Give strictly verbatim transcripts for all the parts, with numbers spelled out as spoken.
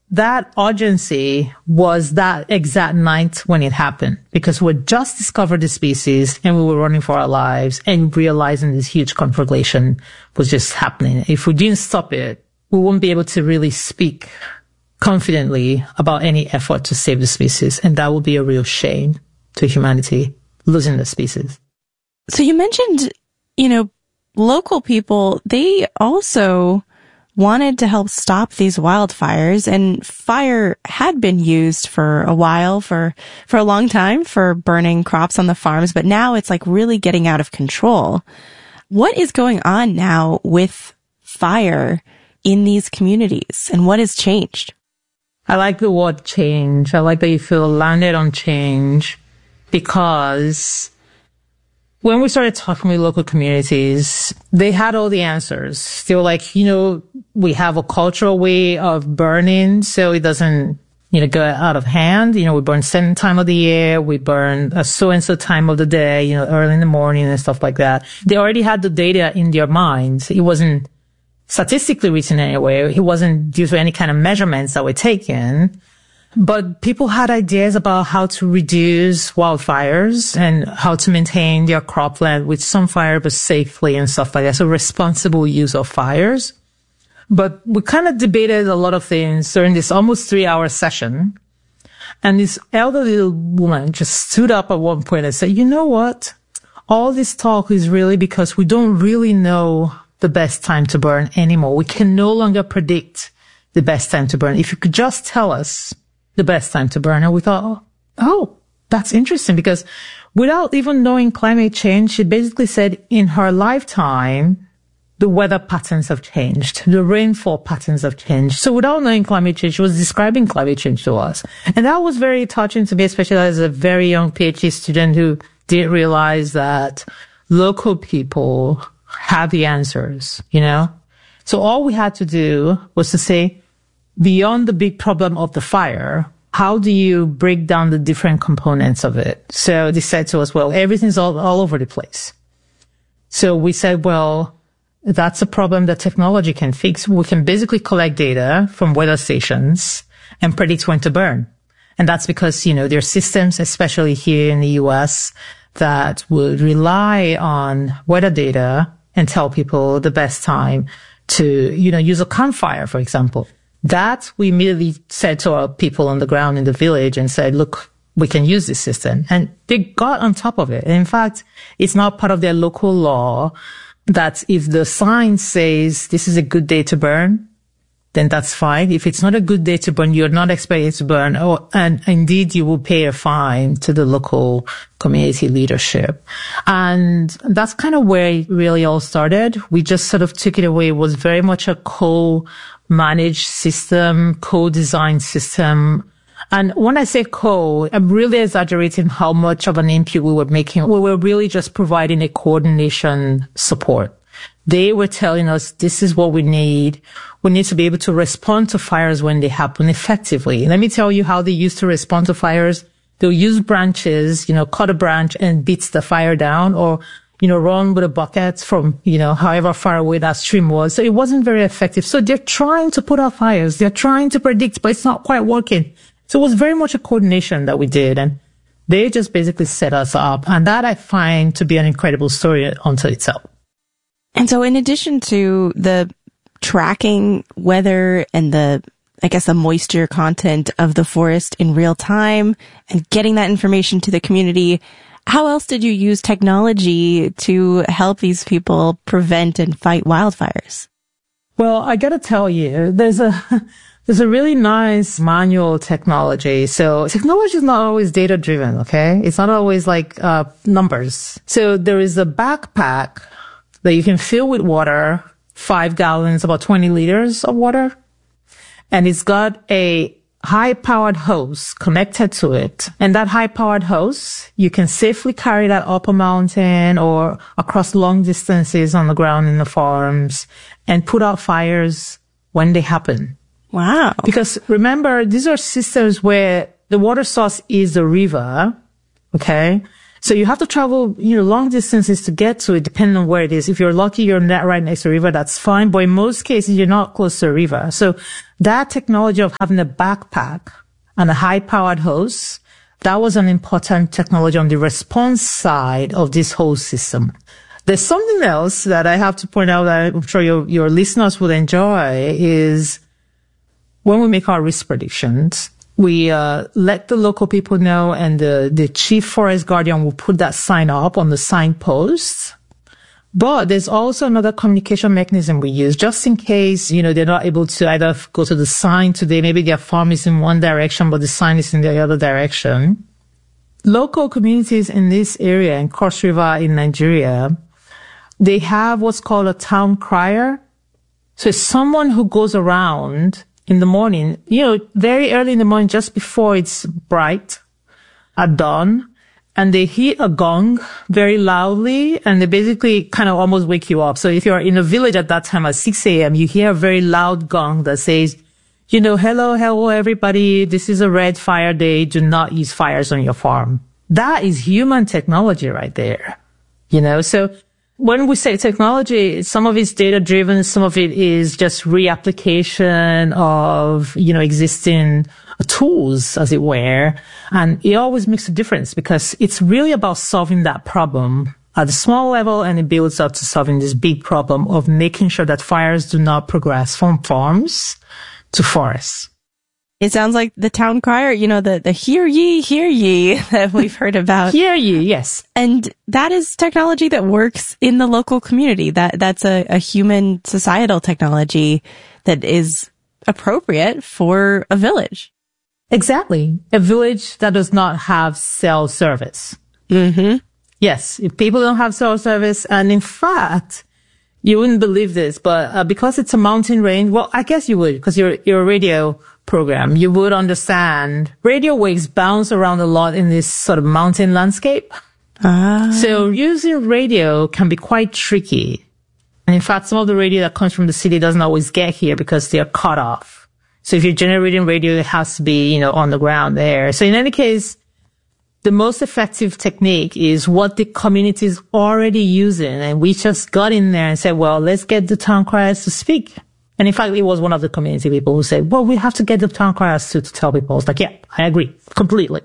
that urgency was that exact night when it happened, because we just discovered the species and we were running for our lives and realizing this huge conflagration was just happening. If we didn't stop it, we wouldn't be able to really speak confidently about any effort to save the species. And that would be a real shame to humanity, losing the species. So you mentioned, you know, local people, they also wanted to help stop these wildfires, and fire had been used for a while, for, for a long time, for burning crops on the farms, but now it's like really getting out of control. What is going on now with fire in these communities, and what has changed? I like the word change. I like that you feel landed on change, because when we started talking with local communities, they had all the answers. They were like, you know, we have a cultural way of burning, so it doesn't, you know, go out of hand. You know, we burn certain time of the year. We burn a so-and-so time of the day, you know, early in the morning and stuff like that. They already had the data in their minds. It wasn't statistically written anywhere. It wasn't due to any kind of measurements that were taken. But people had ideas about how to reduce wildfires and how to maintain their cropland with some fire, but safely and stuff like that. So responsible use of fires. But we kind of debated a lot of things during this almost three hour session. And this elderly woman just stood up at one point and said, you know what? All this talk is really because we don't really know the best time to burn anymore. We can no longer predict the best time to burn. If you could just tell us the best time to burn. And we thought, oh, that's interesting, because without even knowing climate change, she basically said in her lifetime, the weather patterns have changed. The rainfall patterns have changed. So without knowing climate change, she was describing climate change to us. And that was very touching to me, especially as a very young PhD student who didn't realize that local people have the answers, you know? So all we had to do was to say, beyond the big problem of the fire, how do you break down the different components of it? So they said to us, well, everything's all, all over the place. So we said, well, that's a problem that technology can fix. We can basically collect data from weather stations and predict when to burn. And that's because, you know, there are systems, especially here in the U S, that would rely on weather data and tell people the best time to, you know, use a campfire, for example. That we immediately said to our people on the ground in the village and said, look, we can use this system. And they got on top of it. And in fact, it's not part of their local law that if the sign says this is a good day to burn, then that's fine. If it's not a good day to burn, you're not expected to burn. Oh, and indeed, you will pay a fine to the local community leadership. And that's kind of where it really all started. We just sort of took it away. It was very much a co-managed system, co-designed system. And when I say co, I'm really exaggerating how much of an input we were making. We were really just providing a coordination support. They were telling us, this is what we need. We need to be able to respond to fires when they happen effectively. Let me tell you how they used to respond to fires. They'll use branches, you know, cut a branch and beat the fire down, or, you know, run with a bucket from, you know, however far away that stream was. So it wasn't very effective. So they're trying to put out fires. They're trying to predict, but it's not quite working. So it was very much a coordination that we did. And they just basically set us up. And that I find to be an incredible story unto itself. And so in addition to the tracking weather and the, I guess, the moisture content of the forest in real time and getting that information to the community, how else did you use technology to help these people prevent and fight wildfires? Well, I got to tell you, there's a there's a really nice manual technology. So technology is not always data driven, okay? It's not always like uh numbers. So there is a backpack that you can fill with water, five gallons, about twenty liters of water. And it's got a high-powered hose connected to it. And that high-powered hose, you can safely carry that up a mountain or across long distances on the ground in the farms and put out fires when they happen. Wow. Because remember, these are systems where the water source is the river, okay? So you have to travel, you know, long distances to get to it, depending on where it is. If you're lucky, you're not right next to a river, that's fine. But in most cases, you're not close to a river. So that technology of having a backpack and a high-powered hose, that was an important technology on the response side of this whole system. There's something else that I have to point out that I'm sure your, your listeners would enjoy is when we make our risk predictions, we uh, let the local people know, and the, the chief forest guardian will put that sign up on the signpost. But there's also another communication mechanism we use just in case, you know, they're not able to either go to the sign today. Maybe their farm is in one direction, but the sign is in the other direction. Local communities in this area, in Cross River in Nigeria, they have what's called a town crier. So it's someone who goes around in the morning, you know, very early in the morning, just before it's bright, at dawn, and they hit a gong very loudly, and they basically kind of almost wake you up. So if you're in a village at that time at six a.m., you hear a very loud gong that says, you know, hello, hello, everybody. This is a red fire day. Do not use fires on your farm. That is human technology right there. You know, so when we say technology, some of it's data driven, some of it is just reapplication of, you know, existing tools, as it were. And it always makes a difference because it's really about solving that problem at a small level, and it builds up to solving this big problem of making sure that fires do not progress from farms to forests. It sounds like the town crier, you know, the, the hear ye, hear ye that we've heard about. Hear ye, yes. And that is technology that works in the local community. That, that's a, a human societal technology that is appropriate for a village. Exactly. A village that does not have cell service. Mm-hmm. Yes. If people don't have cell service, and in fact, you wouldn't believe this, but uh, because it's a mountain range, well, I guess you would, because you're, you're a radio program, you would understand radio waves bounce around a lot in this sort of mountain landscape. Ah. So using radio can be quite tricky. And in fact, some of the radio that comes from the city doesn't always get here because they're cut off. So if you're generating radio, it has to be, you know, on the ground there. So in any case, the most effective technique is what the community is already using. And we just got in there and said, well, let's get the town criers to speak. And in fact, it was one of the community people who said, well, we have to get the town criers to, to tell people. I was like, yeah, I agree completely.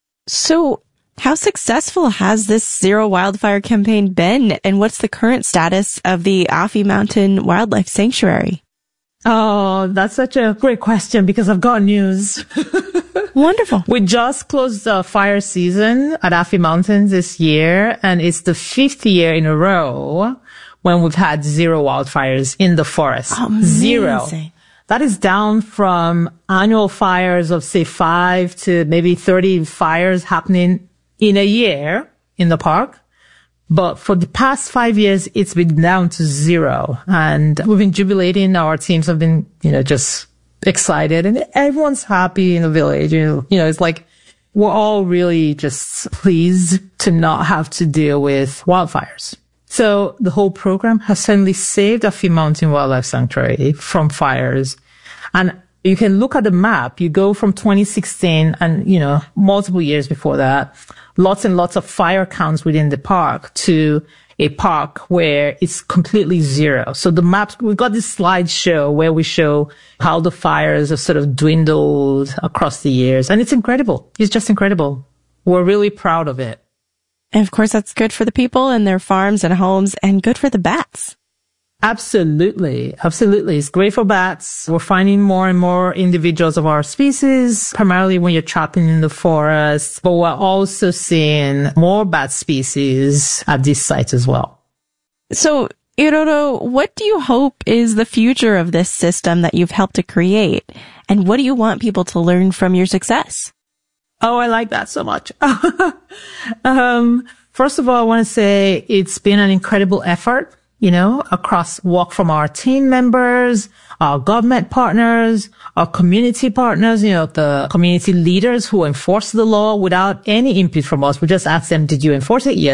So how successful has this Zero Wildfire campaign been? And what's the current status of the Afi Mountain Wildlife Sanctuary? Oh, that's such a great question because I've got news. Wonderful. We just closed the fire season at Afi Mountains this year, and it's the fifth year in a row when we've had zero wildfires in the forest. Amazing. Zero. That is down from annual fires of, say, five to maybe thirty fires happening in a year in the park. But for the past five years, it's been down to zero. And we've been jubilating. Our teams have been, you know, just excited, and everyone's happy in the village. You know, you know, it's like we're all really just pleased to not have to deal with wildfires. So the whole program has suddenly saved Afi Mountain Wildlife Sanctuary from fires. And you can look at the map. You go from twenty sixteen and, you know, multiple years before that, lots and lots of fire counts within the park to a park where it's completely zero. So the maps, we've got this slideshow where we show how the fires have sort of dwindled across the years. And it's incredible. It's just incredible. We're really proud of it. And of course, that's good for the people and their farms and homes, and good for the bats. Absolutely. Absolutely. It's great for bats. We're finding more and more individuals of our species, primarily when you're trapping in the forest, but we're also seeing more bat species at this site as well. So, Iroro, what do you hope is the future of this system that you've helped to create? And what do you want people to learn from your success? Oh, I like that so much. um, first of all, I want to say it's been an incredible effort, you know, across work from our team members, our government partners, our community partners, you know, the community leaders who enforce the law without any input from us. We just ask them, did you enforce it? Yes.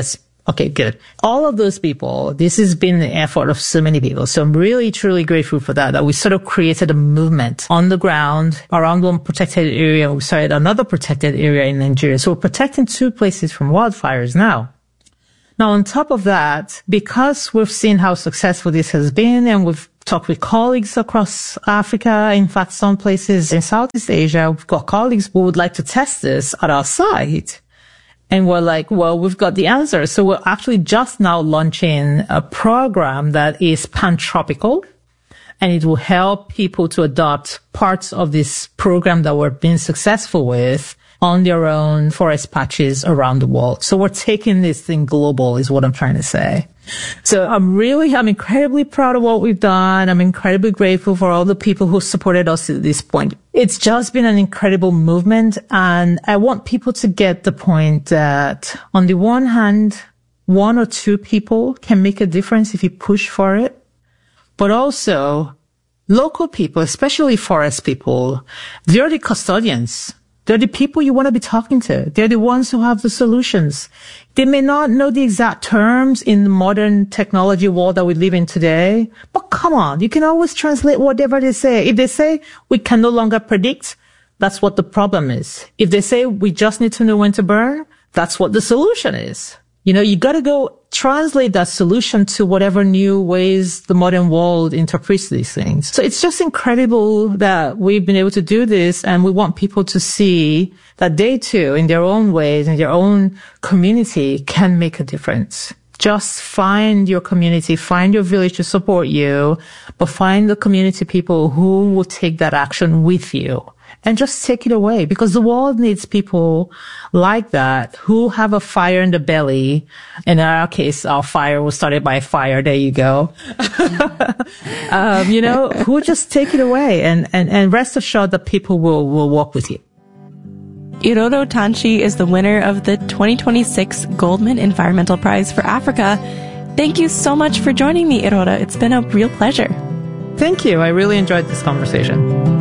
Okay, good. All of those people, this has been the effort of so many people. So I'm really, truly grateful for that, that we sort of created a movement on the ground around one protected area. We started another protected area in Nigeria. So we're protecting two places from wildfires now. Now, on top of that, because we've seen how successful this has been, and we've talked with colleagues across Africa, in fact, some places in Southeast Asia, we've got colleagues who would like to test this at our site. And we're like, well, we've got the answer. So we're actually just now launching a program that is pan-tropical, and it will help people to adopt parts of this program that we're being successful with on their own forest patches around the world. So we're taking this thing global is what I'm trying to say. So I'm really, I'm incredibly proud of what we've done. I'm incredibly grateful for all the people who supported us at this point. It's just been an incredible movement. And I want people to get the point that on the one hand, one or two people can make a difference if you push for it. But also local people, especially forest people, they're the custodians. They're the people you want to be talking to. They're the ones who have the solutions. They may not know the exact terms in the modern technology world that we live in today, but come on, you can always translate whatever they say. If they say we can no longer predict, that's what the problem is. If they say we just need to know when to burn, that's what the solution is. You know, you got to go translate that solution to whatever new ways the modern world interprets these things. So it's just incredible that we've been able to do this, and we want people to see that they too, in their own ways, in their own community, can make a difference. Just find your community, find your village to support you, but find the community people who will take that action with you. And just take it away, because the world needs people like that who have a fire in the belly. In our case, our fire was started by fire. There you go. um, you know, who just take it away, and, and, and rest assured that people will, will walk with you. Irodo Tanchi is the winner of the twenty twenty-six Goldman Environmental Prize for Africa. Thank you so much for joining me, Irodo. It's been a real pleasure. Thank you. I really enjoyed this conversation.